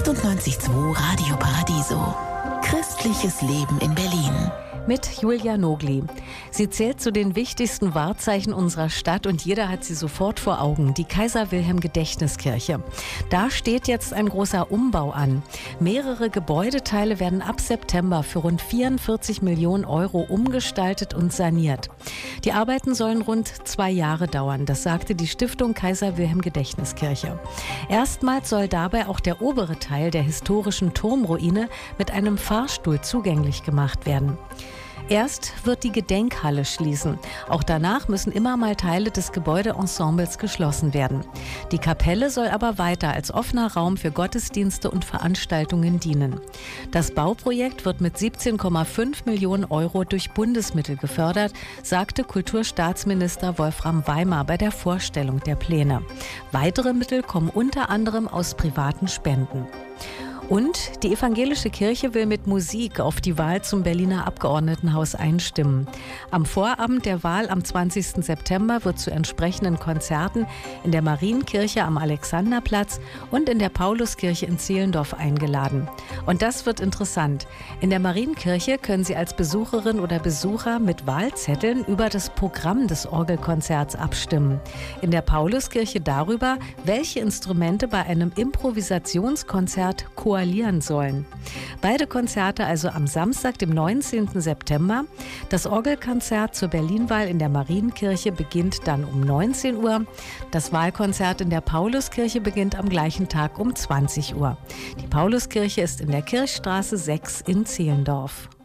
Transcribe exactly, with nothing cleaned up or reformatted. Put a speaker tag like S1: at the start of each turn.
S1: achtundneunzig Komma zwei Radio Paradiso. Christliches Leben in Berlin.
S2: Mit Julia Nogli. Sie zählt zu den wichtigsten Wahrzeichen unserer Stadt und jeder hat sie sofort vor Augen, die Kaiser-Wilhelm-Gedächtniskirche. Da steht jetzt ein großer Umbau an. Mehrere Gebäudeteile werden ab September für rund vierundvierzig Millionen Euro umgestaltet und saniert. Die Arbeiten sollen rund zwei Jahre dauern, das sagte die Stiftung Kaiser-Wilhelm-Gedächtniskirche. Erstmals soll dabei auch der obere Teil der historischen Turmruine mit einem Fahrstuhl zugänglich gemacht werden. Erst wird die Gedenkhalle schließen. Auch danach müssen immer mal Teile des Gebäudeensembles geschlossen werden. Die Kapelle soll aber weiter als offener Raum für Gottesdienste und Veranstaltungen dienen. Das Bauprojekt wird mit siebzehn Komma fünf Millionen Euro durch Bundesmittel gefördert, sagte Kulturstaatsminister Wolfram Weimar bei der Vorstellung der Pläne. Weitere Mittel kommen unter anderem aus privaten Spenden. Und die evangelische Kirche will mit Musik auf die Wahl zum Berliner Abgeordnetenhaus einstimmen. Am Vorabend der Wahl am zwanzigsten September wird zu entsprechenden Konzerten in der Marienkirche am Alexanderplatz und in der Pauluskirche in Zehlendorf eingeladen. Und das wird interessant. In der Marienkirche können Sie als Besucherin oder Besucher mit Wahlzetteln über das Programm des Orgelkonzerts abstimmen. In der Pauluskirche darüber, welche Instrumente bei einem Improvisationskonzert koalieren sollen. Beide Konzerte also am Samstag, dem neunzehnten September. Das Orgelkonzert zur Berlinwahl in der Marienkirche beginnt dann um neunzehn Uhr. Das Wahlkonzert in der Pauluskirche beginnt am gleichen Tag um zwanzig Uhr. Die Pauluskirche ist in der Kirchstraße sechs in Zehlendorf.